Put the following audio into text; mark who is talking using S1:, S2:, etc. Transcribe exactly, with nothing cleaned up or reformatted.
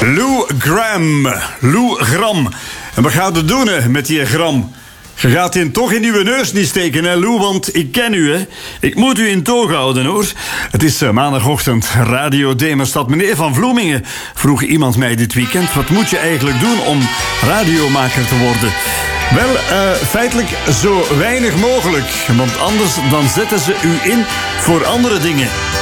S1: Lou Gram. Lou Gram. En wat gaat het doen hè, met die gram? Je gaat die toch in uw neus niet steken, hè, Lou, want ik ken u, hè. Ik moet u in toog houden, hoor. Het is uh, maandagochtend, Radio Demerstad. Meneer Van Vloemingen, vroeg iemand mij dit weekend... wat moet je eigenlijk doen om radiomaker te worden? Wel, uh, feitelijk zo weinig mogelijk. Want anders dan zetten ze u in voor andere dingen.